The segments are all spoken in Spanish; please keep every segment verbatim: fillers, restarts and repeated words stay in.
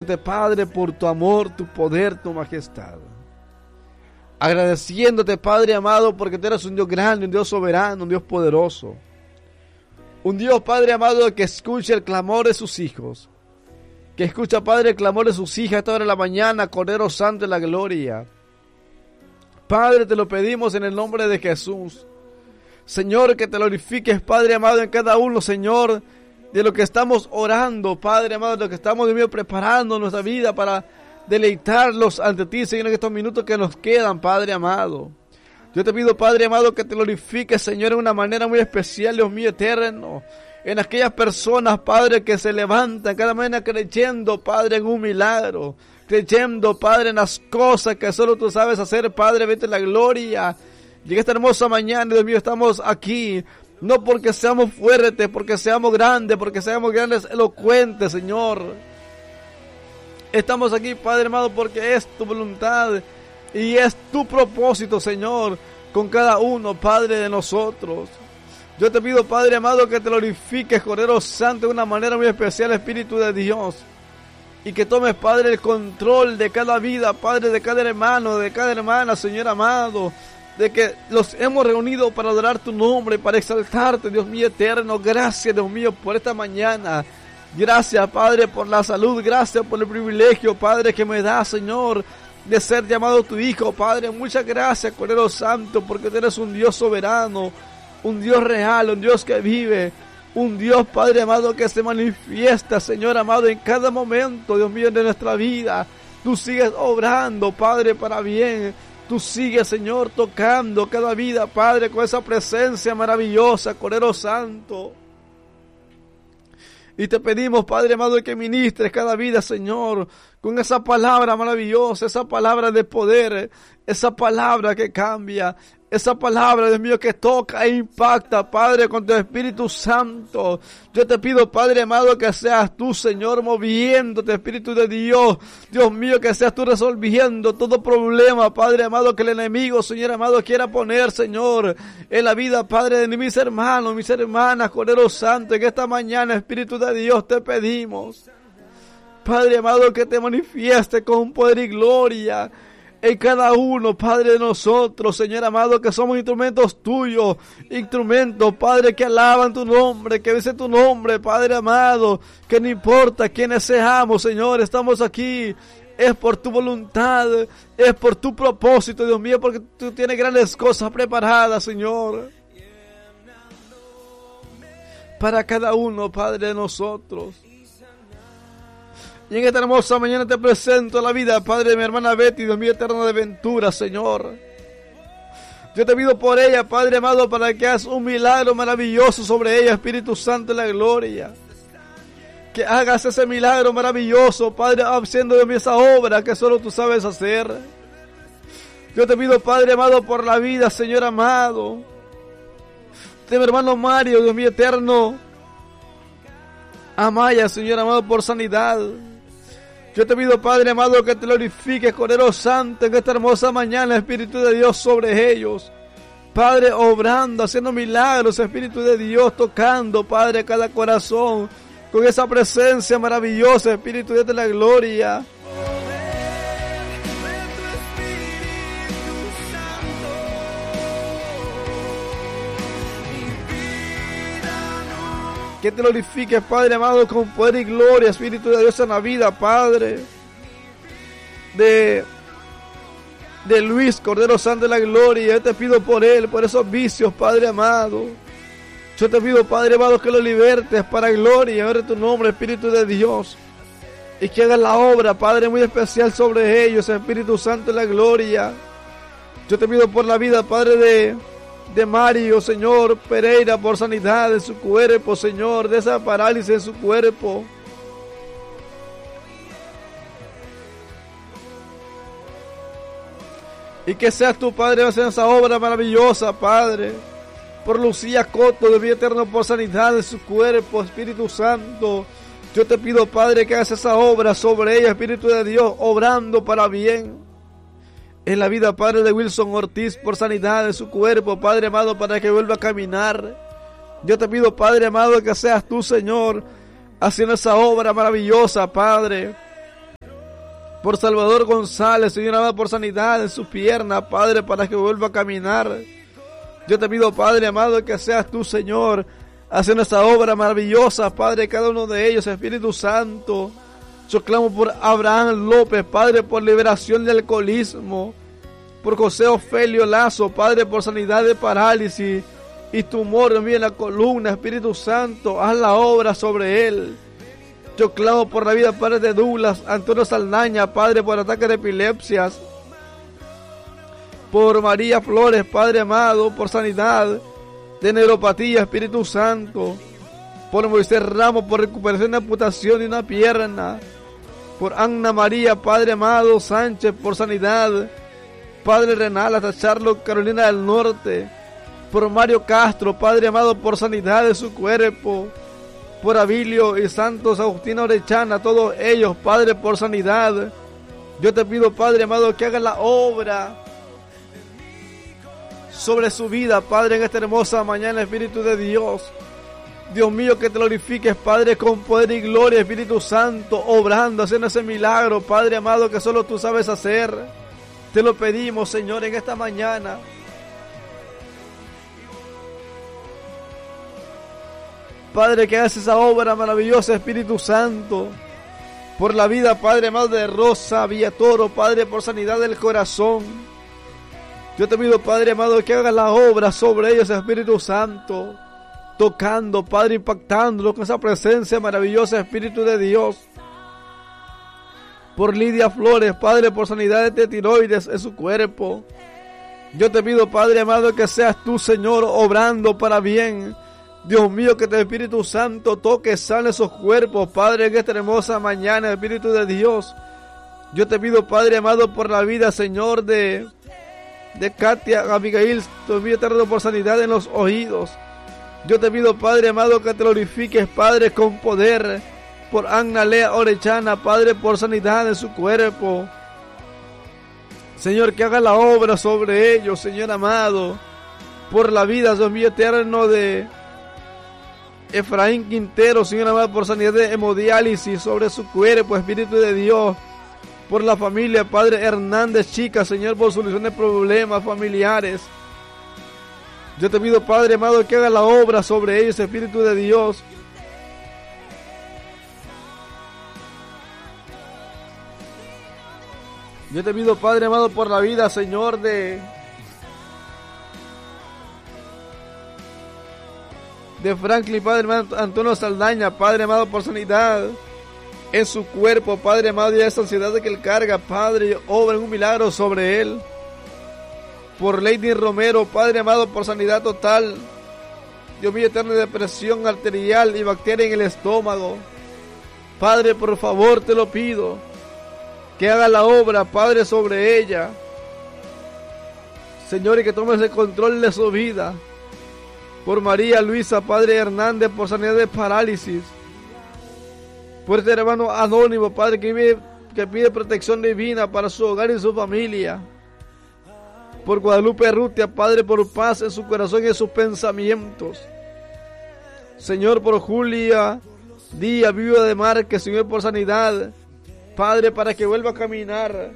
Padre, por tu amor, tu poder, tu majestad. Agradeciéndote, Padre amado, porque tú eres un Dios grande, un Dios soberano, un Dios poderoso. Un Dios, Padre amado, que escucha el clamor de sus hijos. Que escucha, Padre, el clamor de sus hijas a esta hora de la mañana, Cordero Santo de la gloria. Padre, te lo pedimos en el nombre de Jesús. Señor, que te glorifiques, Padre amado, en cada uno, Señor, de lo que estamos orando, Padre amado, de lo que estamos, Dios mío, preparando nuestra vida para deleitarlos ante ti, Señor, en estos minutos que nos quedan, Padre amado. Yo te pido, Padre amado, que te glorifiques, Señor, en una manera muy especial, Dios mío eterno, en aquellas personas, Padre, que se levantan cada mañana creyendo, Padre, en un milagro, creyendo, Padre, en las cosas que solo tú sabes hacer, Padre, vete la gloria. Y en esta hermosa mañana, Dios mío, estamos aquí, no porque seamos fuertes, porque seamos grandes, porque seamos grandes elocuentes, Señor. Estamos aquí, Padre amado, porque es tu voluntad y es tu propósito, Señor, con cada uno, Padre, de nosotros. Yo te pido, Padre amado, que te glorifiques, Cordero Santo, de una manera muy especial, Espíritu de Dios. Y que tomes, Padre, el control de cada vida, Padre, de cada hermano, de cada hermana, Señor amado. De que los hemos reunido para adorar tu nombre, para exaltarte, Dios mío eterno. Gracias, Dios mío, por esta mañana. Gracias, Padre, por la salud. Gracias por el privilegio, Padre, que me da, Señor, de ser llamado tu Hijo, Padre. Muchas gracias, Cordero Santo, porque tú eres un Dios soberano, un Dios real, un Dios que vive, un Dios, Padre amado, que se manifiesta, Señor amado, en cada momento, Dios mío, de nuestra vida. Tú sigues obrando, Padre, para bien. Tú sigues, Señor, tocando cada vida, Padre, con esa presencia maravillosa, Cordero Santo. Y te pedimos, Padre amado, que ministres cada vida, Señor, con esa palabra maravillosa, esa palabra de poder, esa palabra que cambia, esa palabra, Dios mío, que toca e impacta, Padre, con tu Espíritu Santo. Yo te pido, Padre amado, que seas tú, Señor, moviéndote, Espíritu de Dios. Dios mío, que seas tú resolviendo todo problema, Padre amado, que el enemigo, Señor amado, quiera poner, Señor, en la vida, Padre, de mis hermanos, mis hermanas, Cordero Santo. En esta mañana, Espíritu de Dios, te pedimos, Padre amado, que te manifieste con poder y gloria en cada uno, Padre, de nosotros, Señor amado, que somos instrumentos tuyos, instrumentos, Padre, que alaban tu nombre, que dicen tu nombre, Padre amado, que no importa quiénes seamos, Señor, estamos aquí, es por tu voluntad, es por tu propósito, Dios mío, porque tú tienes grandes cosas preparadas, Señor, para cada uno, Padre, de nosotros. Y en esta hermosa mañana te presento la vida, Padre, de mi hermana Betty, Dios mío eterno de ventura, Señor. Yo te pido por ella, Padre amado, para que hagas un milagro maravilloso sobre ella, Espíritu Santo de la gloria. Que hagas ese milagro maravilloso, Padre, haciendo de mí esa obra que solo tú sabes hacer. Yo te pido, Padre amado, por la vida, Señor amado, de mi hermano Mario, Dios mío eterno. Amaya, Señor amado, por sanidad. Yo te pido, Padre amado, que te glorifiques, Cordero Santo, en esta hermosa mañana, Espíritu de Dios, sobre ellos. Padre, obrando, haciendo milagros, Espíritu de Dios, tocando, Padre, cada corazón, con esa presencia maravillosa, Espíritu de Dios de la gloria. Que te glorifiques, Padre amado, con poder y gloria, Espíritu de Dios, en la vida, Padre, de, de Luis, Cordero Santo de la gloria. Yo te pido por él, por esos vicios, Padre amado. Yo te pido, Padre amado, que lo libertes para gloria, ahora tu nombre, Espíritu de Dios. Y que hagas la obra, Padre, muy especial sobre ellos, Espíritu Santo de la gloria. Yo te pido por la vida, Padre, de... de Mario, Señor Pereira, por sanidad de su cuerpo, Señor, de esa parálisis en su cuerpo. Y que seas tu, Padre, haciendo esa obra maravillosa, Padre. Por Lucía Coto, de vida eterno, por sanidad de su cuerpo, Espíritu Santo. Yo te pido, Padre, que hagas esa obra sobre ella, Espíritu de Dios, obrando para bien. En la vida, Padre, de Wilson Ortiz, por sanidad de su cuerpo, Padre amado, para que vuelva a caminar. Yo te pido, Padre amado, que seas tú, Señor, haciendo esa obra maravillosa, Padre. por Salvador González, Señor amado, por sanidad en su pierna, Padre, para que vuelva a caminar. Yo te pido, Padre amado, que seas tú, Señor, haciendo esta obra maravillosa, Padre, cada uno de ellos, Espíritu Santo. Yo clamo por Abraham López, Padre, por liberación del alcoholismo, por José Ofelio Lazo, Padre, por sanidad de parálisis y tumor en la columna. Espíritu Santo, haz la obra sobre él. Yo clamo por la vida, Padre, de Douglas Antonio Saldaña, Padre, por ataques de epilepsias, por María Flores, Padre amado, por sanidad de neuropatía, Espíritu Santo, por Moisés Ramos, por recuperación de amputación de una pierna, por Ana María, Padre amado, Sánchez, por sanidad, Padre renal, hasta Charlotte, Carolina del Norte, por Mario Castro, Padre amado, por sanidad de su cuerpo, por Abilio y Santos Agustina Orechana, todos ellos, Padre, por sanidad. Yo te pido, Padre amado, que haga la obra sobre su vida, Padre, en esta hermosa mañana, Espíritu de Dios. Dios mío, que te glorifiques, Padre, con poder y gloria, Espíritu Santo, obrando, haciendo ese milagro, Padre amado, que solo tú sabes hacer. Te lo pedimos, Señor, en esta mañana. Padre, que hagas esa obra maravillosa, Espíritu Santo, por la vida, Padre amado, de Rosa Villatoro, Padre, por sanidad del corazón. Yo te pido, Padre amado, que hagas la obra sobre ellos, Espíritu Santo, tocando, Padre, impactándolo con esa presencia maravillosa, Espíritu de Dios. Por Lidia Flores, Padre, por sanidad de tiroides en su cuerpo. Yo te pido, Padre amado, que seas tú, Señor, obrando para bien. Dios mío, que tu Espíritu Santo toque, sane esos cuerpos, Padre, en esta hermosa mañana, Espíritu de Dios. Yo te pido, Padre amado, por la vida, Señor, de, de Katia Abigail, Dios mío eterno, por sanidad en los oídos. Yo te pido, Padre amado, que te glorifiques, Padre, con poder, por Ana Lea Orechana, Padre, por sanidad de su cuerpo. Señor, que haga la obra sobre ellos, Señor amado, por la vida, Dios mío eterno, de Efraín Quintero, Señor amado, por sanidad de hemodiálisis sobre su cuerpo, Espíritu de Dios. Por la familia, Padre Hernández Chica, Señor, por solución de problemas familiares. Yo te pido, Padre amado, que haga la obra sobre ellos, Espíritu de Dios. Yo te pido, Padre amado, por la vida, Señor, de de Franklin, Padre amado, Antonio Saldaña, Padre amado, por sanidad en su cuerpo, Padre amado, y esa ansiedad de que él carga, Padre, obra un milagro sobre él. Por Lady Romero, Padre amado, por sanidad total, Dios mío eterno, de presión arterial y bacteria en el estómago. Padre, por favor, te lo pido, que haga la obra, Padre, sobre ella. Señor, y que tomes el control de su vida. Por María Luisa, Padre Hernández, por sanidad de parálisis. Por este hermano anónimo, Padre, que, vive, que pide protección divina para su hogar y su familia. Por Guadalupe Rutia, Padre, por paz en su corazón y en sus pensamientos. Señor, por Julia Díaz, viuda de Márquez, Señor, por sanidad, Padre, para que vuelva a caminar.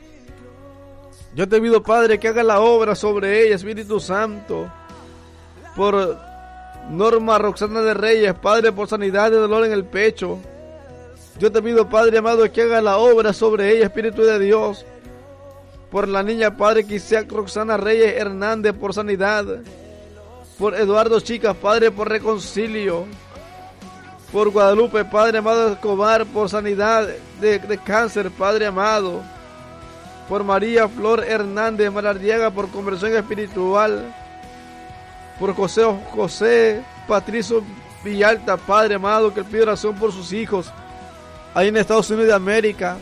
Yo te pido, Padre, que haga la obra sobre ella, Espíritu Santo. Por Norma Roxana de Reyes, Padre, por sanidad de dolor en el pecho. Yo te pido, Padre amado, que haga la obra sobre ella, Espíritu de Dios. Por la niña, Padre, Quisiac Roxana Reyes Hernández, por sanidad. Por Eduardo Chicas, Padre, por reconcilio. Por Guadalupe, Padre amado Escobar, por sanidad de, de cáncer, Padre amado. Por María Flor Hernández Marardiaga, por conversión espiritual. Por José José Patricio Villalta, Padre amado, que pide oración por sus hijos ahí en Estados Unidos de América.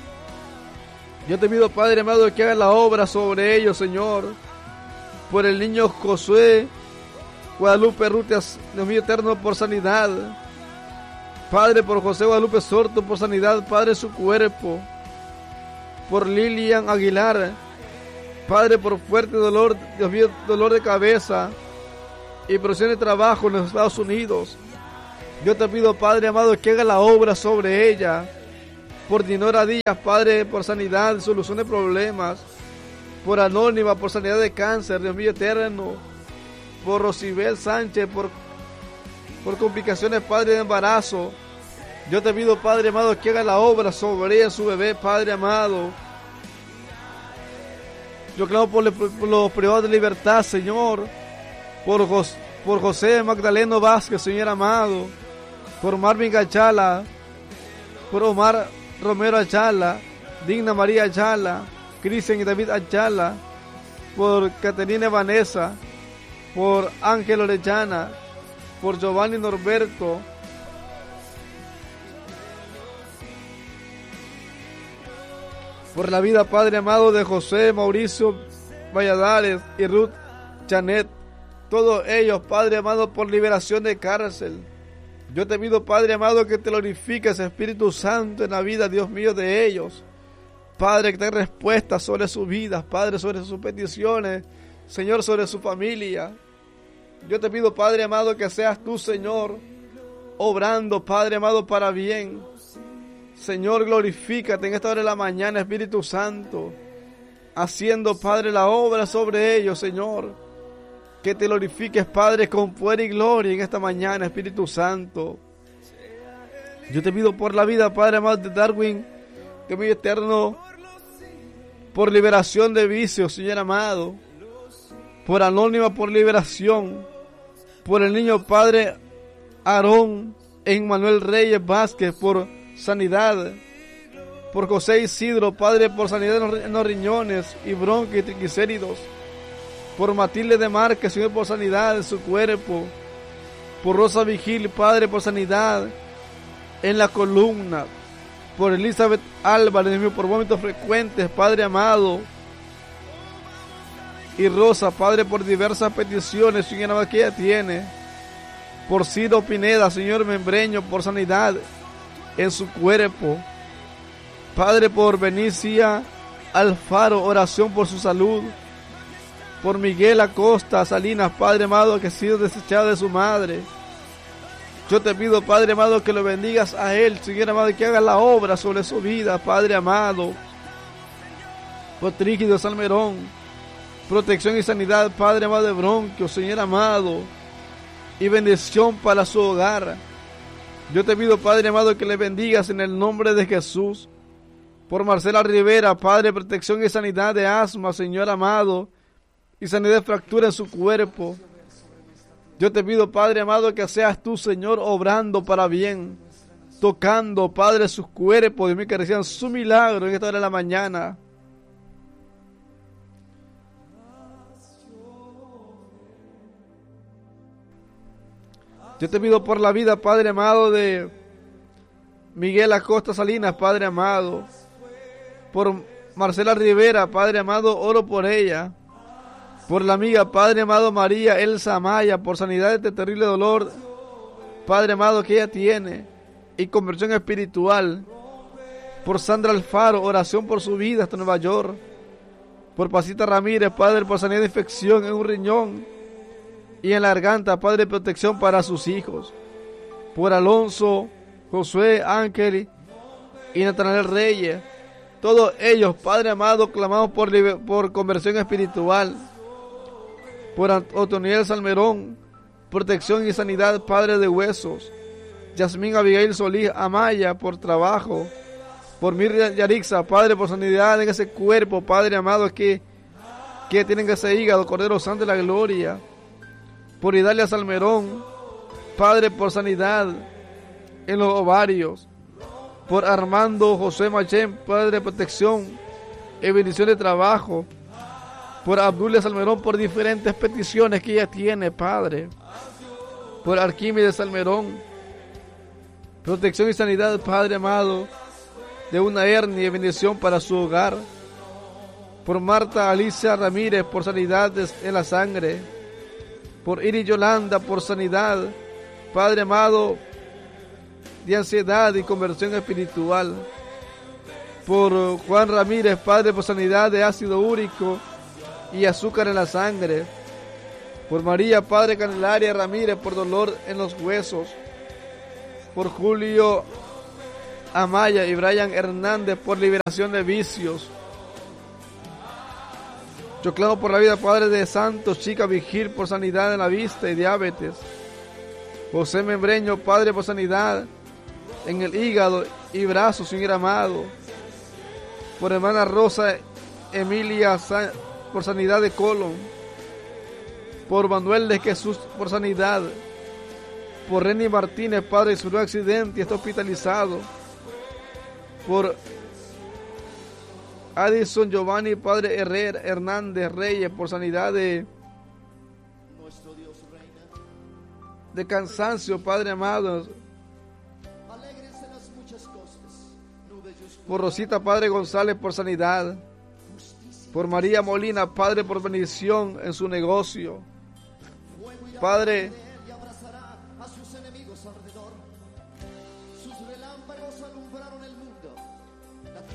Yo te pido, Padre amado, que haga la obra sobre ellos, Señor. Por el niño Josué Guadalupe Rutias, Dios mío eterno, por sanidad. Padre, por José Guadalupe Sorto, por sanidad, Padre, su cuerpo. Por Lilian Aguilar, Padre, por fuerte dolor, Dios mío, dolor de cabeza y presión de trabajo en los Estados Unidos. Yo te pido, Padre amado, que haga la obra sobre ella. por Dinora Díaz, Padre, por sanidad, solución de problemas, por Anónima, por sanidad de cáncer, Dios mío eterno, por Rosibel Sánchez, por, por complicaciones, Padre, de embarazo. Yo te pido, Padre amado, que haga la obra sobre ella, su bebé, Padre amado. Yo clamo por, le, por los privados de libertad, Señor, por, Jos, por José Magdaleno Vázquez, Señor amado, por Marvin Gachala, por Omar Romero Achala, Digna María Achala, Cristian y David Achala, por Caterina Vanessa, por Ángel Orellana, por Giovanni Norberto, por la vida, Padre amado, de José Mauricio Valladares y Ruth Janet, todos ellos, Padre amado, por liberación de cárcel. Yo te pido, Padre amado, que te glorifiques, Espíritu Santo, en la vida, Dios mío, de ellos. Padre, que te respuestas sobre sus vidas, Padre, sobre sus peticiones, Señor, sobre su familia. Yo te pido, Padre amado, que seas tú, Señor, obrando, Padre amado, para bien. Señor, glorifícate en esta hora de la mañana, Espíritu Santo, haciendo, Padre, la obra sobre ellos, Señor. Que te glorifiques, Padre, con poder y gloria en esta mañana, Espíritu Santo. Yo te pido por la vida, Padre amado, de Darwin, Dios mío eterno, por liberación de vicios, Señor amado, por Anónima, por liberación, por el niño, Padre Aarón Emmanuel Reyes Vázquez, por sanidad, por José Isidro, Padre, por sanidad en los riñones y bronquios y triglicéridos, por Matilde de Márquez, Señor, por sanidad en su cuerpo, por Rosa Vigil, Padre, por sanidad en la columna, por Elizabeth Álvarez, Dios mío, por vómitos frecuentes, Padre amado, y Rosa, Padre, por diversas peticiones, Señor amado, que ella tiene, por Ciro Pineda, Señor Membreño, por sanidad en su cuerpo, Padre, por Benicia Alfaro, oración por su salud, por Miguel Acosta Salinas, Padre amado, que ha sido desechado de su madre. Yo te pido, Padre amado, que lo bendigas a él, Señor amado, y que haga la obra sobre su vida, Padre amado. Por Trígido Salmerón, protección y sanidad, Padre amado, de bronquio, Señor amado, y bendición para su hogar. Yo te pido, Padre amado, que le bendigas en el nombre de Jesús. Por Marcela Rivera, Padre, protección y sanidad de asma, Señor amado, y sanidad de fractura en su cuerpo. Yo te pido, Padre amado, que seas tú, Señor, obrando para bien, tocando, Padre, sus cuerpos, Dios mío, que reciban su milagro en esta hora de la mañana. Yo te pido por la vida, Padre amado, de Miguel Acosta Salinas, Padre amado, por Marcela Rivera, Padre amado, oro por ella. Por la amiga, Padre amado, María Elsa Amaya, por sanidad de este terrible dolor, Padre amado, que ella tiene, y conversión espiritual. Por Sandra Alfaro, oración por su vida hasta Nueva York. Por Pasita Ramírez, Padre, por sanidad de infección en un riñón y en la garganta, Padre, protección para sus hijos. Por Alonso, Josué, Ángel y Natanael Reyes, todos ellos, Padre amado, clamamos por, por conversión espiritual. Por Otoniel Salmerón, protección y sanidad, Padre de huesos. Yasmín Abigail Solís Amaya, por trabajo. Por Miriam Yarixa, Padre, por sanidad en ese cuerpo, Padre amado, que, que tienen ese hígado, Cordero Santo de la Gloria. Por Idalia Salmerón, Padre, por sanidad en los ovarios. Por Armando José Machén, Padre, protección y bendición de trabajo. Por Abdulia Salmerón, por diferentes peticiones que ella tiene, Padre. Por Arquímedes Salmerón, protección y sanidad, Padre amado, de una hernia y bendición para su hogar. Por Marta Alicia Ramírez, por sanidad en la sangre. Por Iris Yolanda, por sanidad, Padre amado, de ansiedad y conversión espiritual. Por Juan Ramírez, Padre, por sanidad de ácido úrico y azúcar en la sangre. Por María, Padre Candelaria Ramírez, por dolor en los huesos. Por Julio Amaya y Brian Hernández por liberación de vicios. Yo clamo por la vida, Padre, de Santos Chica Vigil por sanidad en la vista y diabetes. José Membreño, Padre, por sanidad en el hígado y brazos, Señor amado. Por hermana Rosa Emilia, por sanidad de colon. Por Manuel de Jesús, por sanidad. Por Reni Martínez, Padre, sufrió un accidente y está hospitalizado. Por Addison Giovanni, Padre Herrera Hernández Reyes, por sanidad de, de cansancio, Padre amado. Por Rosita, Padre González, por sanidad. Por María Molina, Padre, por bendición en su negocio. Padre,